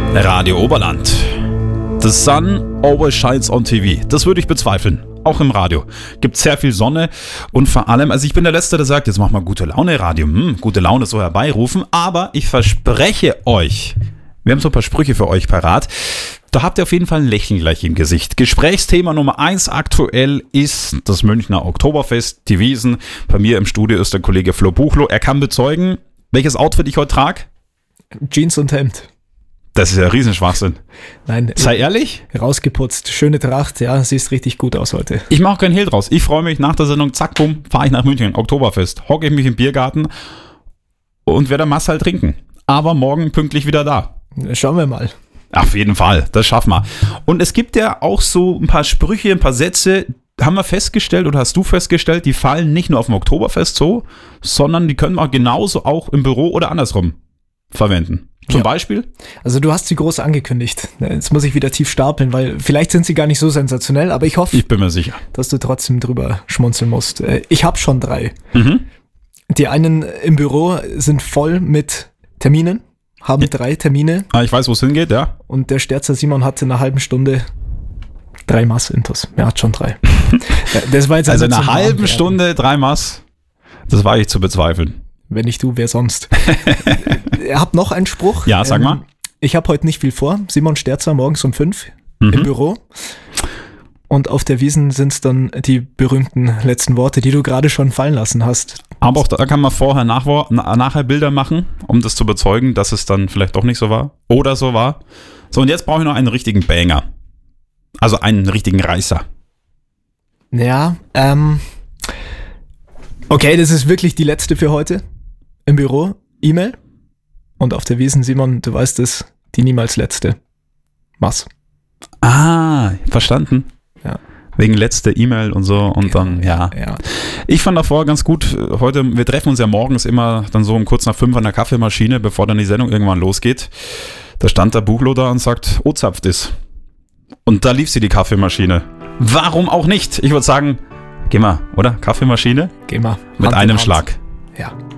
Radio Oberland. The sun always shines on TV. Das würde ich bezweifeln. Auch im Radio. Gibt sehr viel Sonne und vor allem, also ich bin der Letzte, der sagt, jetzt mach mal gute Laune Radio. Gute Laune so herbeirufen, aber ich verspreche euch, wir haben so ein paar Sprüche für euch parat. Da habt ihr auf jeden Fall ein Lächeln gleich im Gesicht. Gesprächsthema Nummer 1 aktuell ist das Münchner Oktoberfest, die Wiesn. Bei mir im Studio ist der Kollege Flo Buchloh. Er kann bezeugen, welches Outfit ich heute trage. Jeans und Hemd. Das ist ja ein Riesenschwachsinn. Nein. Sei ehrlich. Rausgeputzt. Schöne Tracht. Ja, siehst richtig gut aus heute. Ich mache keinen Hehl draus. Ich freue mich nach der Sendung, zack, bumm, fahre ich nach München. Oktoberfest. Hocke ich mich im Biergarten und werde Massal trinken. Aber morgen pünktlich wieder da. Schauen wir mal. Auf jeden Fall. Das schaffen wir. Und es gibt ja auch so ein paar Sprüche, ein paar Sätze, haben wir festgestellt oder hast du festgestellt, die fallen nicht nur auf dem Oktoberfest so, sondern die können wir genauso auch im Büro oder andersrum verwenden. Zum Beispiel? Also du hast sie groß angekündigt. Jetzt muss ich wieder tief stapeln, weil vielleicht sind sie gar nicht so sensationell, aber ich hoffe, ich bin mir sicher, dass du trotzdem drüber schmunzeln musst. Ich habe schon 3. Mhm. Die einen im Büro sind voll mit Terminen, haben 3 Termine. Ich weiß, wo es hingeht, ja. Und der Sterzer Simon hatte in einer halben Stunde 3 Mass-Intos. Er hat schon 3. Das war jetzt also in einer halben Stunde 3 Mass, das war ich zu bezweifeln. Wenn nicht du, wer sonst? Ihr habt noch einen Spruch. Ja, sag mal. Ich habe heute nicht viel vor. Simon Sterzer morgens um 5 im Büro. Und auf der Wiesn sind es dann die berühmten letzten Worte, die du gerade schon fallen lassen hast. Aber auch da kann man vorher, nachher Bilder machen, um das zu bezeugen, dass es dann vielleicht doch nicht so war. Oder so war. So, und jetzt brauche ich noch einen richtigen Banger. Also einen richtigen Reißer. Ja, okay, das ist wirklich die letzte für heute. Im Büro, E-Mail. Und auf der Wiesn, Simon, du weißt es, die niemals letzte. Mass. Verstanden. Ja. Wegen letzte E-Mail und so und dann, ja. Ich fand davor ganz gut, heute, wir treffen uns ja morgens immer dann so um kurz nach 5 an der Kaffeemaschine, bevor dann die Sendung irgendwann losgeht. Da stand der Buchloh da und sagt, zapft ist. Und da lief sie, die Kaffeemaschine. Warum auch nicht? Ich würde sagen, geh mal, oder? Kaffeemaschine? Geh mal. Mit einem Schlag. Ja.